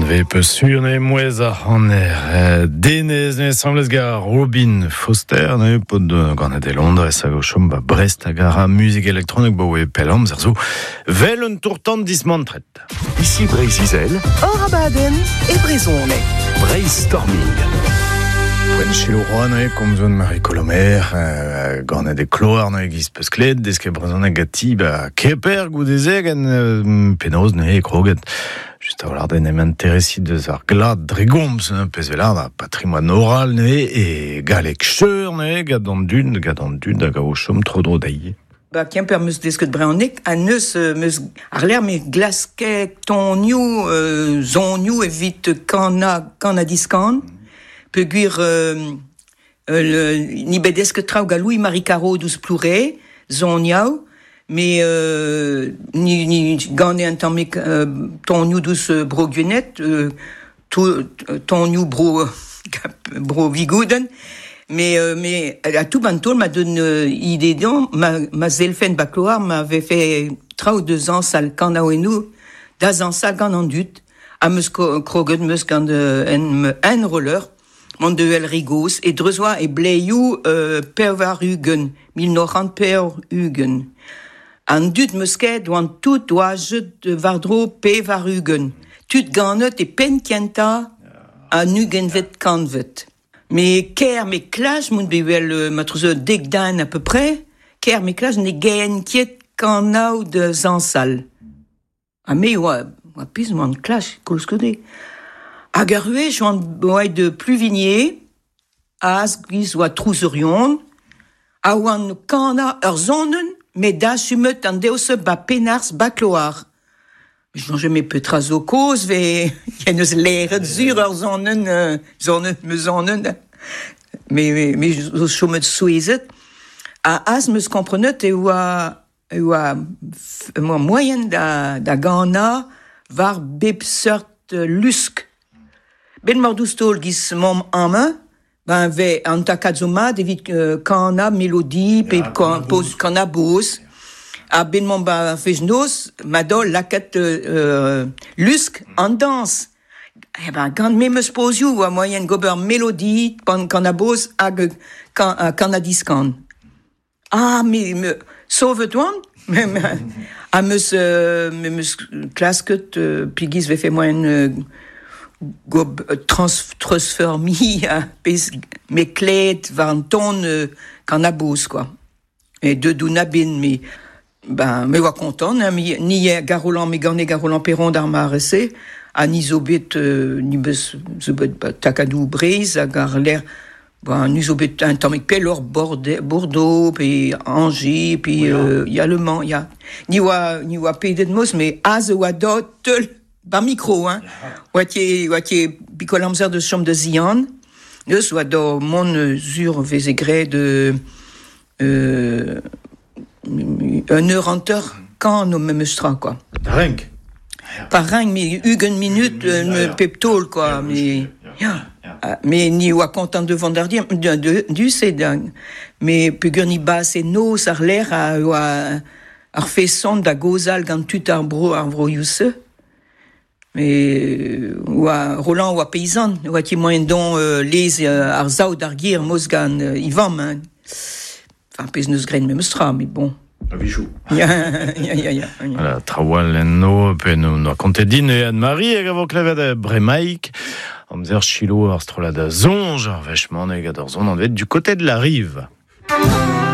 ve peu sur ne moeza an denez ne semblez gar Robin Foster ne pod gant de Londres a chom ba Brest a gara musique électronique bo e pelam zerzo vel un tourtant dismantret. Ici Brésil, Orabaden et Brezone. Brainstorming. Poen chilo roan kom zon Marie Colomer gant de cloar ne giz peus kled deske brezone gati ba keper goudezeg en penoz ne e kroget. Just a den em interesi deus ar glad dregoms pez velar da patrimoine oral ne e galek cheur ne gad an dud a gao chom tro dro daie. Ba kemper meus desket breanek a neus meus ar ler me glaskek tonioù zonioù evit kana diskan pe gwir ni bedesket traoù galoui Marie Caro douz ploure zoniaou mais ni gane un temps tonioù douz broguenet tonioù bro vigouden mais à tout bantol m'a donné idée donc ma zelfen bacloar m'avait fait 3 ou 2 ans sal kanaouenou daz an sal gant an dut a meus kroget meus gant en roller mon de el rigos et drezwa et bleiou pervarugen 1900 pervarugen an dut meus ket oan tout oajet vardro pervarugen tut ganet e pen kienta a nugen vet kanvet. Mais ker me klaj moun bevel matrozo degdan à peu près ker me klaj ne gen kiet kanaou de zansal a me oa piz moun klaj kolskode a garue joan oa de pluvinier az giz oa trouzerion a oan kana ur zonen me da sumet an deose ba penars ba kloar. Je n'ai jamais peu trazo cause, mais il y a nos lères zur zonen me zonen. Mais je chôme de souizet. A as me comprenet et oa moyen da gana var beb sort lusk. Ben mordoustol gis mom ame, ben ve antakazoma devit kana mélodie pe kana bous. A ben mon ba fejnos madol laket lusk en danse. Eh ben quand me posio a moyen gober mélodie pan kanabos ag kanadiskan. Ah me sauve-toi a meus klasket pigis ve fait moyen gob transformi a pes me klet van ton kanabos quoi. Et de dounabin mais ben me wa content ni garolan me gane garolan perron d'arma rese a ni zobet ni bes zobet takadou brise a gar l'air ben ni zobet un temps pelor Bordeaux puis Angers puis il y a le Mans il y a ni wa pays de mos mais az wa dot ba micro hein wati bicolamzer de chambre de Zian ne soit do mon zur vezegre de 1 heure en heure quand nous me mustra quoi. Rank. Par rank mais une minute me peptol quoi mais ni wa content de vendardier du c'est dingue mais pugur ni bas c'est no ça l'air a fait son da gozal quand tu arbro yusse mais Roland ou paysan ou qui moyen don les arzau d'argir mosgan ivan enfin pes neus gren memstra mais bon Bijou. Ya. Voilà, trawal enno pen no kontedin e Anne-Marie e gavo klevet bremaik amzer chilo ar strolada zonj ar vechman e gador zon an vet du côté de la rive.